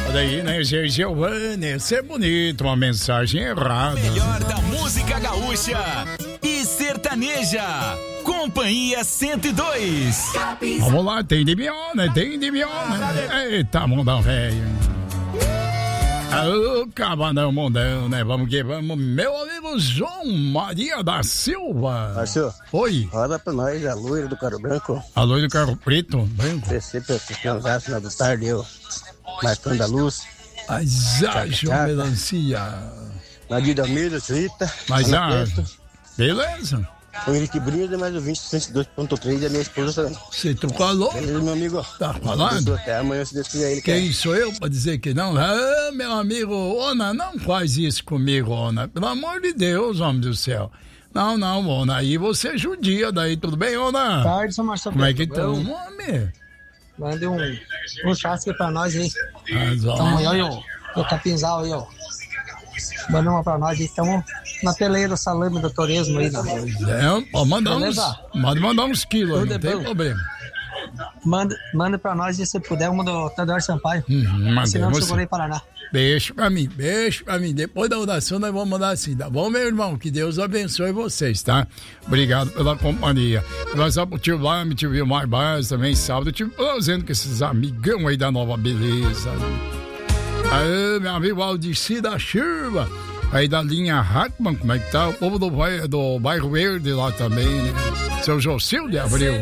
Olha aí, né, Giovanni? Isso é bonito, uma mensagem errada. Melhor da música gaúcha e sertaneja. Companhia 102. Vamos lá, tem de mió, né? Tem de mió, né? Eita, mundão velho. Ô, cabanão mundão, né? Vamos que vamos. Meu amigo João Maria da Silva. Marcio. Oi. Roda pra nós a loira do carro branco. A loira do carro preto, branco. Descer pra descansar, final da tarde, eu marcando a luz. Azajo, melancia. Nadir da Mesa, Rita. Mas beleza. O Henrique Brida, mais o 22.3 e a minha esposa também. Você falou? Beleza, meu amigo. Tá falando? Até amanhã, se Deus quiser. Ele Quem sou eu pra dizer que não? Ah, meu amigo, Ona, não faz isso comigo, Ona. Pelo amor de Deus, homem do céu. Não, Ona, aí você judia daí, tudo bem, Ona? Tarde, seu Marcelo. Como é que estão, homem? Mande um chasque pra nós aí. Então, aí, ó, o capinzal aí, ó. Manda uma pra nós aí, estamos na peleira do salame do Torresmo aí, pode mandar uns quilos, não tem problema. Manda pra nós e se puder, uma do Teodoro Sampaio. Senão eu segurei Paraná. Beijo pra mim. Depois da oração nós vamos mandar assim, tá bom, meu irmão? Que Deus abençoe vocês, tá? Obrigado pela companhia. Nós vamos pro tio Lame, tio Vilmar Barros também, sábado. Tive fazendo com esses amigão aí da Nova Beleza. Aí, meu amigo Aldeci da Churva, aí da linha Hackman, como é que tá? O povo do bairro Verde lá também, né? Seu Jocil de Abreu.